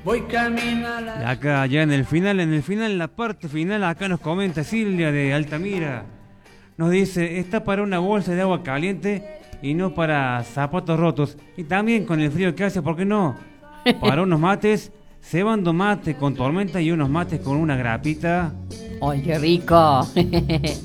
voy camino a la... Acá, ya en el final, en la parte final, acá nos comenta Silvia de Altamira. Nos dice, está para una bolsa de agua caliente y no para zapatos rotos. Y también con el frío que hace, ¿por qué no? Para unos mates, cebando mate con tormenta y unos mates con una grapita. ¡Ay, qué rico!